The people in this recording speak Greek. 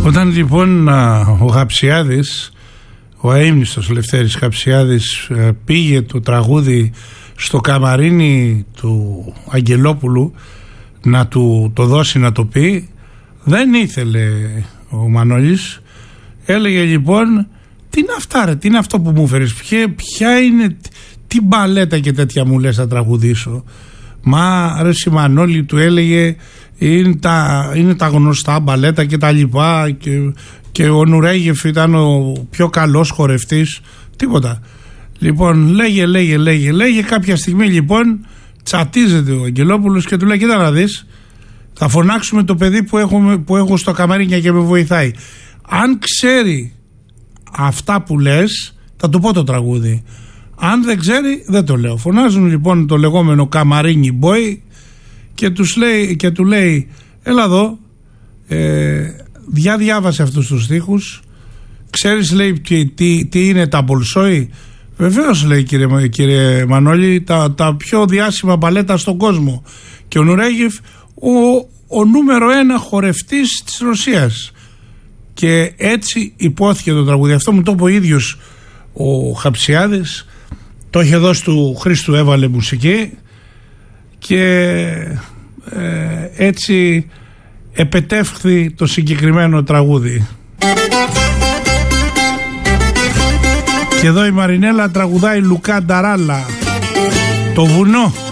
Όταν λοιπόν ο Χαψιάδης, ο αείμνηστος Λευτέρης Χαψιάδης, πήγε το τραγούδι στο καμαρίνι του Αγγελόπουλου να του το δώσει να το πει, δεν ήθελε ο Μανώλης. Έλεγε λοιπόν, τι είναι αυτά ρε, τι είναι αυτό που μου φέρεις, ποια είναι, τι μπαλέτα και τέτοια μου λες να τραγουδήσω. Μα ρε Μανώλη, του έλεγε, είναι τα γνωστά μπαλέτα και τα λοιπά, και ο Νουρέγεφ ήταν ο πιο καλός χορευτής. Τίποτα. Λοιπόν λέγε κάποια στιγμή λοιπόν τσατίζεται ο Αγγελόπουλος και του λέει, κοίτα να δεις, θα φωνάξουμε το παιδί που έχω στο καμαρίνια και με βοηθάει. Αν ξέρει αυτά που λες θα του πω το τραγούδι, αν δεν ξέρει δεν το λέω. Φωνάζουν λοιπόν το λεγόμενο καμαρίνι boy και του λέει, έλα εδώ, διάβασε αυτούς τους στίχους, ξέρεις λέει τι είναι τα Μπολσόι. Βεβαίως λέει κύριε Μανώλη, τα πιο διάσημα μπαλέτα στον κόσμο, και ο Νουρέγεφ ο νούμερο 1 χορευτής της Ρωσίας. Και έτσι υπόθηκε το τραγούδι. Αυτό μου το είπε ο ίδιος ο Χαψιάδης, το είχε δώσει του Χρήστου, έβαλε μουσική και έτσι επετεύχθη το συγκεκριμένο τραγούδι. Και εδώ η Μαρινέλα τραγουδάει Λουκά Νταράλα, το βουνό.